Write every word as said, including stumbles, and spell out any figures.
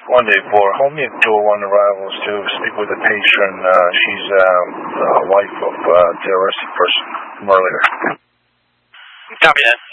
one day four. Hold me at door one arrivals to speak with the patient. Uh, she's um, the wife of uh, the arrested person from earlier. Copy that.